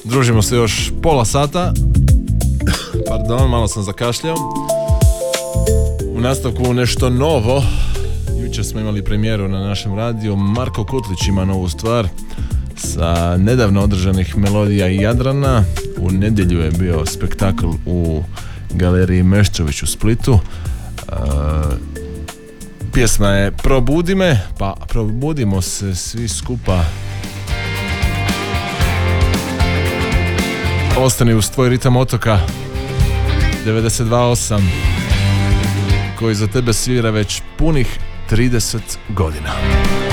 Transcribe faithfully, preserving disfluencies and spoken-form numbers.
Družimo se još pola sata. Pardon, malo sam zakašljao. U nastavku nešto novo. Jučer smo imali premijeru na našem radiju. Marko Kutlić ima novu stvar sa nedavno održanih Melodija i Jadrana. U nedjelju je bio spektakl u galeriji Meščević u Splitu. E, pjesma je Probudi me, pa probudimo se svi skupa. Ostani uz tvoj ritam otoka devedeset dva osam koji za tebe svira već punih trideset godina.